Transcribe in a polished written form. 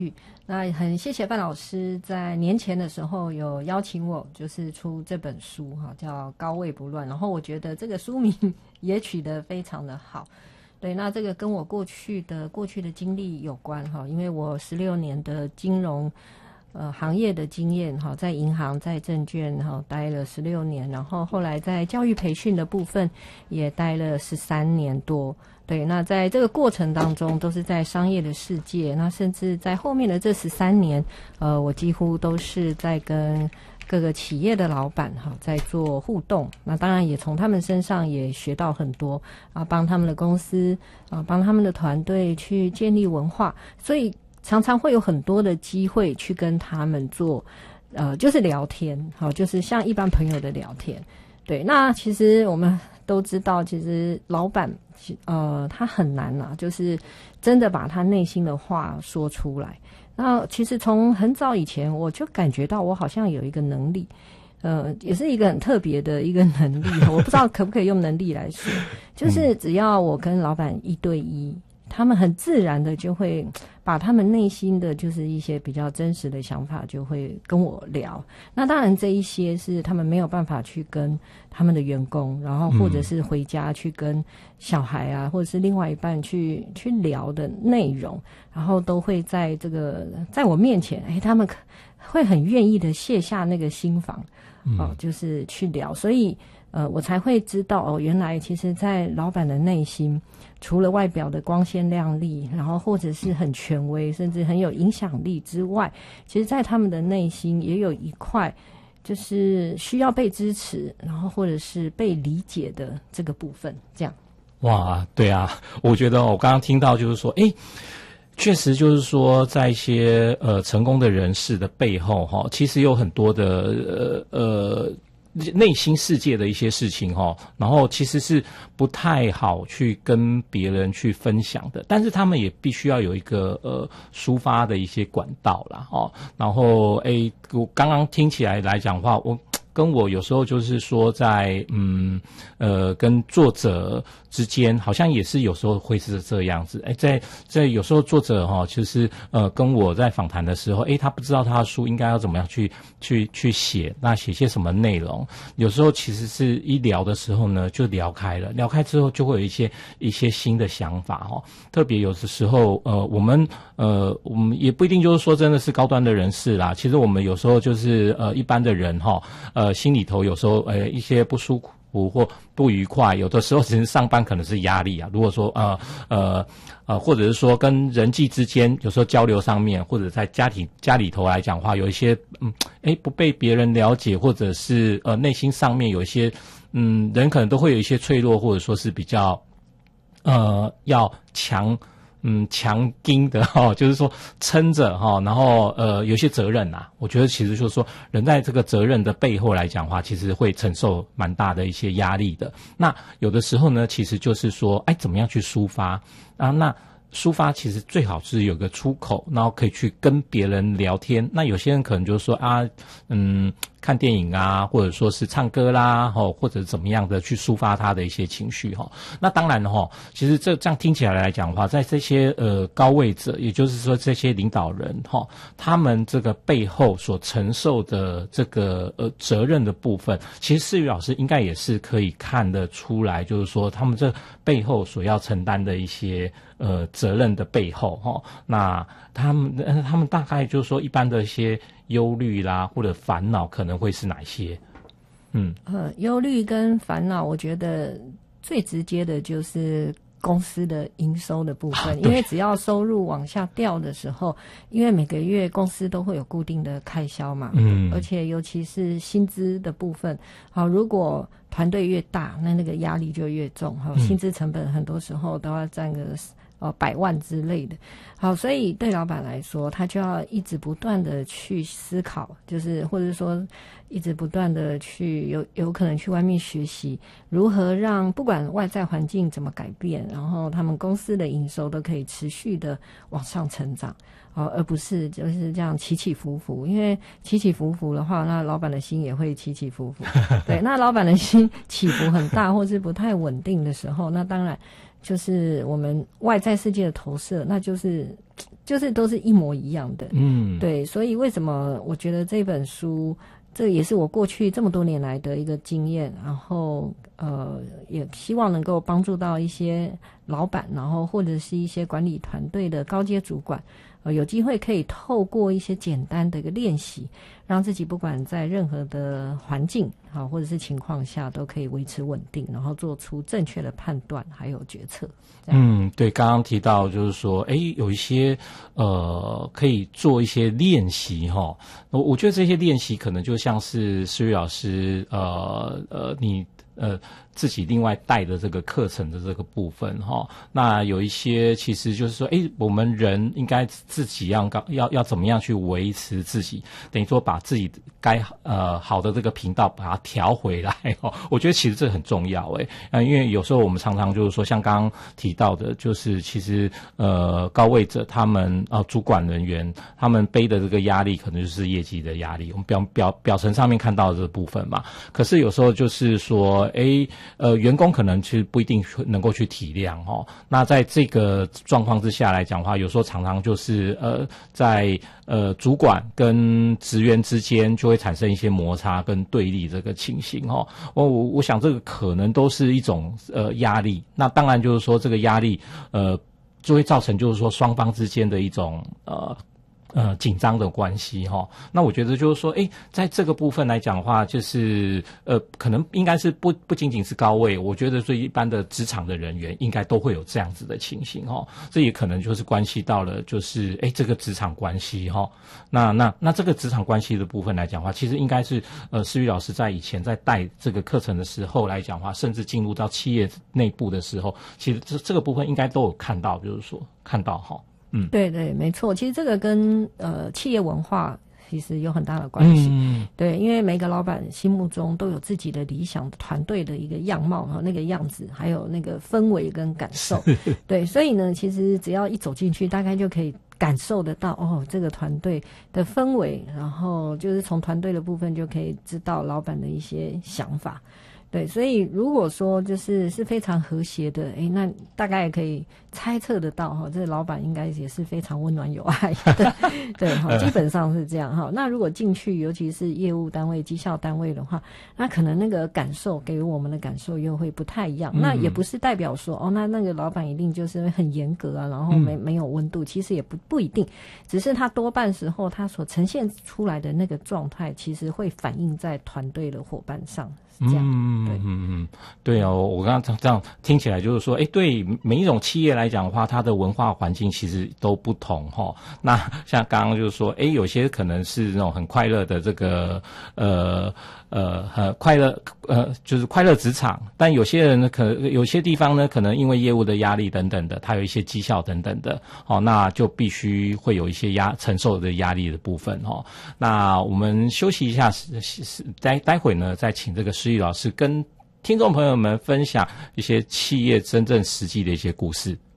那很谢谢范老师在年前的时候有邀请我，就是出这本书哈，叫《高位不乱》。然后我觉得这个书名也取得非常的好。对，那这个跟我过去的经历有关哈，因为我16年的金融行业的经验哈，在银行在证券哈待了16年，然后后来在教育培训的部分也待了13年多。对，那在这个过程当中都是在商业的世界，那甚至在后面的这13年我几乎都是在跟各个企业的老板哈在做互动，那当然也从他们身上也学到很多啊，帮他们的公司啊，帮他们的团队去建立文化，所以常常会有很多的机会去跟他们做就是聊天，好，就是像一般朋友的聊天。对，那其实我们都知道，其实老板他很难啊，就是真的把他内心的话说出来。那其实从很早以前我就感觉到我好像有一个能力，也是一个很特别的一个能力，我不知道可不可以用能力来说，就是只要我跟老板1对1，他们很自然的就会把他们内心的就是一些比较真实的想法就会跟我聊。那当然这一些是他们没有办法去跟他们的员工，然后或者是回家去跟小孩啊，或者是另外一半去聊的内容，然后都会在在我面前，他们会很愿意的卸下那个心防，就是去聊。所以我才会知道原来其实在老板的内心，除了外表的光鲜亮丽，然后或者是很权威，甚至很有影响力之外，其实在他们的内心也有一块就是需要被支持，然后或者是被理解的这个部分，这样。 哇，对啊，我觉得我刚刚听到就是说，确实就是说，在一些成功的人士的背后哈，其实有很多的内心世界的一些事情然后其实是不太好去跟别人去分享的，但是他们也必须要有一个抒发的一些管道啦然后我刚刚听起来讲话，我有时候就是说在跟作者之间好像也是有时候会是这样子，在有时候作者就是跟我在访谈的时候，他不知道他的书应该要怎么样去写，那写些什么内容，有时候其实是一聊的时候呢就聊开了，聊开之后就会有一些新的想法特别有的时候我们也不一定就是说真的是高端的人士啦，其实我们有时候就是一般的人心里头有时候一些不舒服或不愉快，有的时候其实上班可能是压力啊。如果说或者是说跟人际之间有时候交流上面，或者在家里头来讲的话，有一些不被别人了解，或者是内心上面有一些人可能都会有一些脆弱，或者说是比较要强硬的就是说撑着然后有些责任我觉得其实就是说人在这个责任的背后来讲的话，其实会承受蛮大的一些压力的。那有的时候呢，其实就是说怎么样去抒发那抒发其实最好是有个出口，然后可以去跟别人聊天。那有些人可能就是说看电影啊，或者说是唱歌啦或者怎么样的去抒发他的一些情绪那当然其实这样听起来来讲的话，在这些高位者，也就是说这些领导人他们这个背后所承受的这个责任的部分，其实世宇老师应该也是可以看得出来，就是说他们这背后所要承担的一些责任的背后那他们大概就是说一般的一些忧虑啦或者烦恼可能会是哪些？ 忧虑跟烦恼，我觉得最直接的就是公司的营收的部分，因为只要收入往下掉的时候，因为每个月公司都会有固定的开销嘛，而且尤其是薪资的部分，如果团队越大，那个压力就越重，薪资成本很多时候都要占个100万之类的。好，所以对老板来说，他就要一直不断的去思考，就是或者说一直不断的去有可能去外面学习，如何让不管外在环境怎么改变，然后他们公司的营收都可以持续的往上成长，而不是就是这样起起伏伏。因为起起伏伏的话，那老板的心也会起起伏伏。对，那老板的心起伏很大或是不太稳定的时候，那当然就是我们外在世界的投射，那就是都是一模一样的。对，所以为什么我觉得这本书，这也是我过去这么多年来的一个经验，然后也希望能够帮助到一些老板，然后或者是一些管理团队的高阶主管，有机会可以透过一些简单的一个练习，让自己不管在任何的环境或者是情况下都可以维持稳定，然后做出正确的判断还有决策。 对，刚刚提到就是说，有一些可以做一些练习哈。我觉得这些练习可能就像是思睿老师你自己另外带的这个课程的这个部分哈，那有一些其实就是说，我们人应该自己要怎么样去维持自己，等于说把自己该好的这个频道把它调回来哦。我觉得其实这很重要因为有时候我们常常就是说，像刚刚提到的，就是其实高位者他们主管人员他们背的这个压力，可能就是业绩的压力，我们表层上面看到的这个部分嘛。可是有时候就是说，员工可能其实不一定能够去体谅哦。那在这个状况之下来讲的话，有时候常常就是在主管跟职员之间就会产生一些摩擦跟对立这个情形哦。我想这个可能都是一种压力。那当然就是说这个压力就会造成就是说双方之间的一种紧张的关系哈。那我觉得就是说，在这个部分来讲的话，就是可能应该是不仅仅是高位，我觉得对一般的职场的人员应该都会有这样子的情形哈。这也可能就是关系到了就是这个职场关系哈。那这个职场关系的部分来讲的话，其实应该是思睿老师在以前在带这个课程的时候来讲的话，甚至进入到企业内部的时候，其实这个部分应该都有看到，就是说看到哈。 对对，没错。其实这个跟企业文化其实有很大的关系。对，因为每个老板心目中都有自己的理想团队的一个样貌那个样子，还有那个氛围跟感受。对，所以呢，其实只要一走进去，大概就可以感受得到这个团队的氛围，然后就是从团队的部分就可以知道老板的一些想法。对，所以如果说就是非常和谐的，那大概也可以猜测得到这个老板应该也是非常温暖有爱的。对，基本上是这样那如果进去，尤其是业务单位、绩效单位的话，那可能那个感受给予我们的感受又会不太一样。那也不是代表说那个老板一定就是很严格然后没有温度，其实也不一定，只是他多半时候他所呈现出来的那个状态，其实会反映在团队的伙伴上。这样， 对我刚刚这样听起来就是说，对每一种企业来讲的话，它的文化环境其实都不同哈。那像刚刚就是说，有些可能是那种很快乐的这个很快乐就是快乐职场，但有些人呢，有些地方呢，可能因为业务的压力等等的，它有一些绩效等等的，那就必须会有一些承受的压力的部分那我们休息一下，待会呢，再请这个思睿老师跟听众朋友们分享一些企业真正实际的一些故事。